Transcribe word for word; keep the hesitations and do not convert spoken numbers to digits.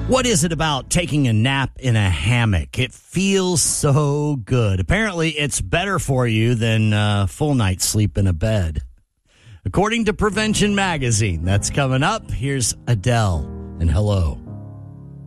What is it about taking a nap in a hammock? It feels so good. Apparently, it's better for you than a full night's sleep in a bed. According to Prevention Magazine, that's coming up. Here's Adele and Hello.